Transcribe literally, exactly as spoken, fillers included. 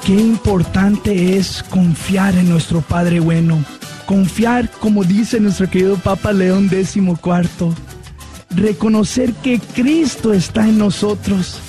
Qué importante es confiar en nuestro Padre bueno. Confiar, como dice nuestro querido Papa León décimo cuarto. Reconocer que Cristo está en nosotros.